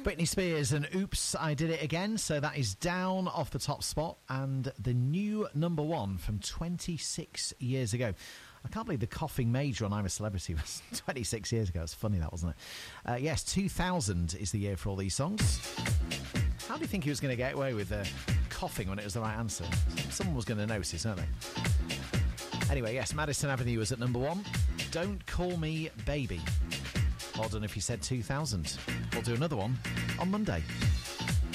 Britney Spears and Oops, I Did It Again. So that is down off the top spot and the new number one from 26 years ago. I can't believe the coughing major on I'm a Celebrity was 26 years ago. It's funny, that, wasn't it? Yes, 2000 is the year for all these songs. How do you think he was going to get away with coughing when it was the right answer? Someone was going to notice, weren't they? Anyway, yes, Madison Avenue was at number one. Don't Call Me Baby. Well done if you said 2000. We'll do another one on Monday.